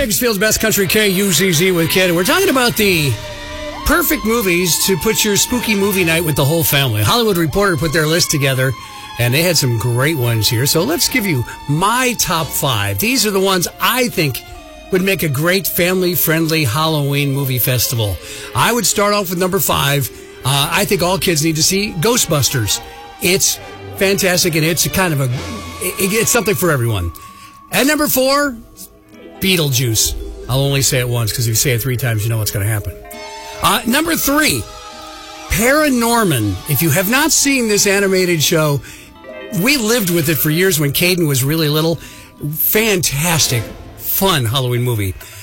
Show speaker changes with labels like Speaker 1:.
Speaker 1: Bakersfield's Best Country KUCZ with Kid. We're talking about the perfect movies to put your spooky movie night with the whole family. Hollywood Reporter put their list together, and they had some great ones here. So let's give you my top 5. These are the ones I think would make a great family-friendly Halloween movie festival. I would start off with number 5. I think all kids need to see Ghostbusters. It's fantastic, and it's it's something for everyone. At number 4, Beetlejuice. I'll only say it once, because if you say it 3 times, you know what's going to happen. Number 3, Paranorman. If you have not seen this animated show, we lived with it for years when Caden was really little. Fantastic, fun Halloween movie.